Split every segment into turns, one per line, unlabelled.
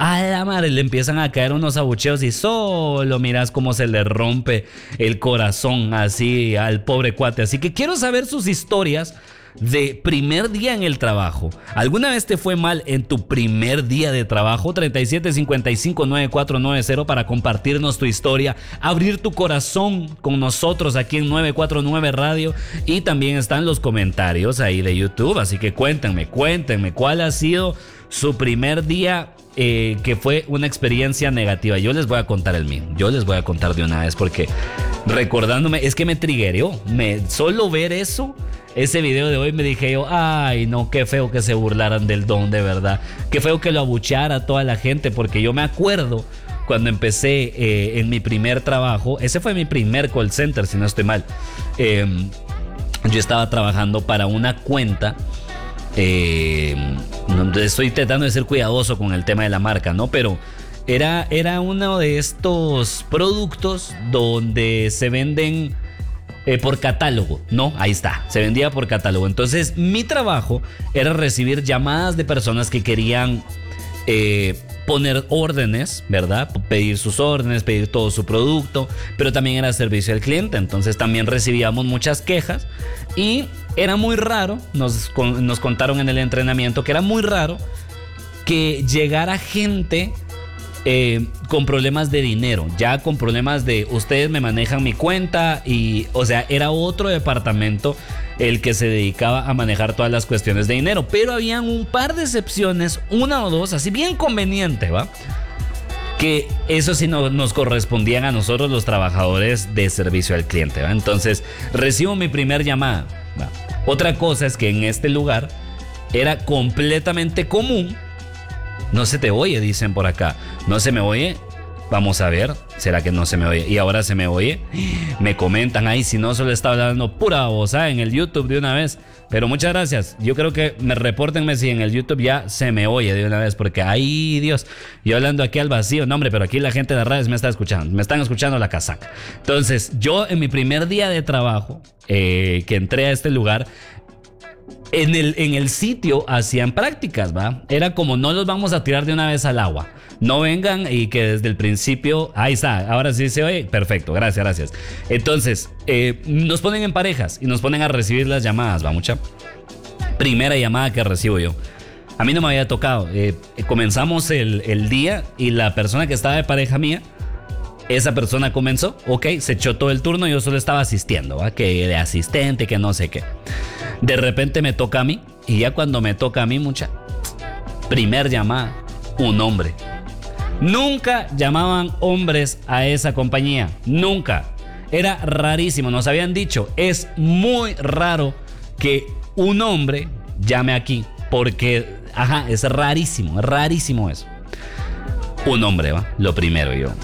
a la madre le empiezan a caer unos abucheos y solo miras cómo se le rompe el corazón así al pobre cuate. Así que quiero saber sus historias de primer día en el trabajo. ¿Alguna vez te fue mal en tu primer día de trabajo? 37559490 para compartirnos tu historia, abrir tu corazón con nosotros aquí en 949 Radio, y también están los comentarios ahí de YouTube, así que cuéntenme cuál ha sido su primer día que fue una experiencia negativa. Yo les voy a contar el mío, yo les voy a contar de una vez, porque recordándome, es que me triggereó, solo ver ese video de hoy me dije yo, ay no, qué feo que se burlaran del don, de verdad, qué feo que lo abucheara a toda la gente, porque yo me acuerdo cuando empecé en mi primer trabajo, ese fue mi primer call center si no estoy mal, yo estaba trabajando para una cuenta, estoy tratando de ser cuidadoso con el tema de la marca, ¿no? Pero era uno de estos productos donde se venden por catálogo, ¿no? Ahí está, se vendía por catálogo. Entonces mi trabajo era recibir llamadas de personas que querían poner órdenes, ¿verdad? Pedir sus órdenes, pedir todo su producto, pero también era servicio al cliente. Entonces también recibíamos muchas quejas y era muy raro, nos contaron en el entrenamiento que era muy raro que llegara gente con problemas de dinero, ya con problemas de ustedes me manejan mi cuenta, y o sea, era otro departamento el que se dedicaba a manejar todas las cuestiones de dinero, pero habían un par de excepciones, una o dos, así bien conveniente, ¿va? Que eso sí nos correspondían a nosotros los trabajadores de servicio al cliente, ¿va? Entonces recibo mi primer llamada, ¿va? Otra cosa es que en este lugar era completamente común. No se te oye, dicen por acá. No se me oye. Vamos a ver. ¿Será que no se me oye? Y ahora se me oye. Me comentan ahí. Si no, solo estaba hablando pura babosa en el YouTube de una vez. Pero muchas gracias. Yo creo que repórtenme si en el YouTube ya se me oye de una vez. Porque ay Dios, yo hablando aquí al vacío. No hombre, pero aquí la gente de redes me está escuchando. Me están escuchando la casaca. Entonces yo en mi primer día de trabajo que entré a este lugar, en el sitio hacían prácticas, ¿va? Era como no los vamos a tirar de una vez al agua. No vengan y que desde el principio... Ahí está, ahora sí se oye. Perfecto, gracias. Entonces, nos ponen en parejas y nos ponen a recibir las llamadas, ¿va? Mucha. Primera llamada que recibo yo. A mí no me había tocado. Comenzamos el día y la persona que estaba de pareja mía, esa persona comenzó, ok, se echó todo el turno, yo solo estaba asistiendo, ¿va? Que de asistente, que no sé qué. De repente me toca a mí, y ya cuando me toca a mí, mucha, primer llamada, un hombre. Nunca llamaban hombres a esa compañía, nunca. Era rarísimo, nos habían dicho, es muy raro que un hombre llame aquí, porque, es rarísimo eso. Un hombre, ¿va? Lo primero yo,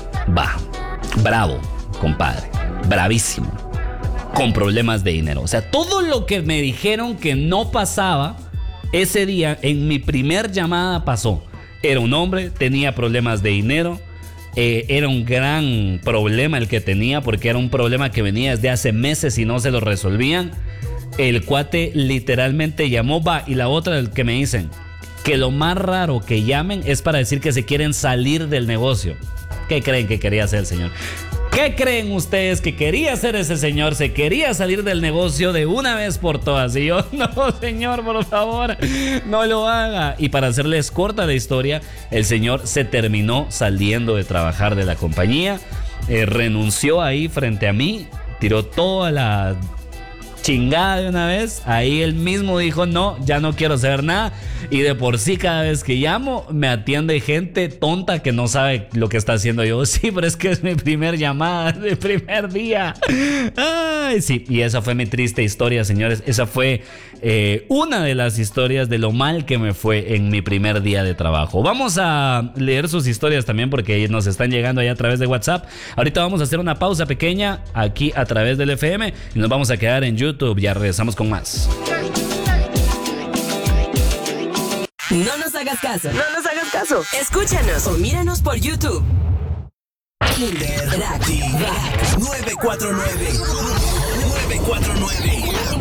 bravo, compadre, bravísimo, con problemas de dinero. O sea, todo lo que me dijeron que no pasaba ese día en mi primer llamada pasó. Era un hombre, tenía problemas de dinero, era un gran problema el que tenía, porque era un problema que venía desde hace meses y no se lo resolvían. El cuate literalmente llamó, y la otra que me dicen que lo más raro que llamen es para decir que se quieren salir del negocio. ¿Qué creen que quería hacer el señor? ¿Qué creen ustedes que quería hacer ese señor? Se quería salir del negocio de una vez por todas. Y yo, no señor, por favor, no lo haga. Y para hacerles corta la historia, el señor se terminó saliendo de trabajar de la compañía, renunció ahí frente a mí, tiró toda la chingada de una vez. Ahí él mismo dijo, no, ya no quiero saber nada. Y de por sí cada vez que llamo me atiende gente tonta que no sabe lo que está haciendo yo. Sí, pero es que es mi primer llamada de primer día. Ay, sí, y esa fue mi triste historia, señores. Esa fue una de las historias de lo mal que me fue en mi primer día de trabajo. Vamos a leer sus historias también, porque nos están llegando allá a través de WhatsApp. Ahorita vamos a hacer una pausa pequeña aquí a través del FM y nos vamos a quedar en YouTube. Ya regresamos con más.
No nos hagas caso. Escúchanos o míranos por YouTube.
Kinder Rock 949.